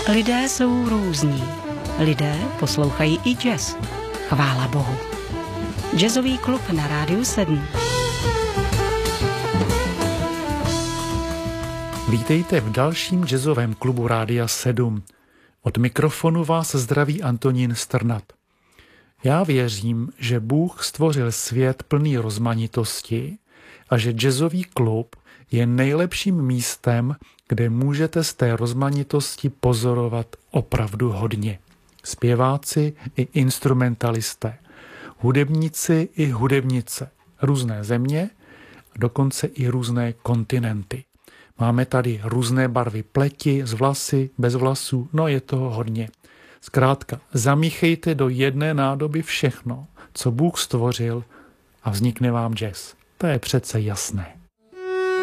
Lidé jsou různí. Lidé poslouchají i jazz. Chvála Bohu. Jazzový klub na Rádiu 7. Vítejte v dalším jazzovém klubu Rádia 7. Od mikrofonu vás zdraví Antonín Strnad. Já věřím, že Bůh stvořil svět plný rozmanitosti a že jazzový klub je nejlepším místem, kde můžete z té rozmanitosti pozorovat opravdu hodně. Zpěváci i instrumentalisté, hudebníci i hudebnice, různé země, dokonce i různé kontinenty. Máme tady různé barvy pleti, s vlasy, bez vlasů, no je toho hodně. Zkrátka, zamíchejte do jedné nádoby všechno, co Bůh stvořil a vznikne vám jazz. To je přece jasné.